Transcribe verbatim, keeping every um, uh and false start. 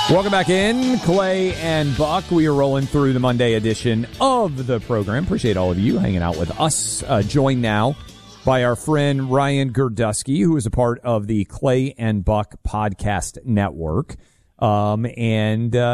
Welcome back in, Clay and Buck. We are rolling through the Monday edition of the program. Appreciate all of you hanging out with us. Uh, joined now by our friend Ryan Girdusky, who is a part of the Clay and Buck podcast network. Um, and uh,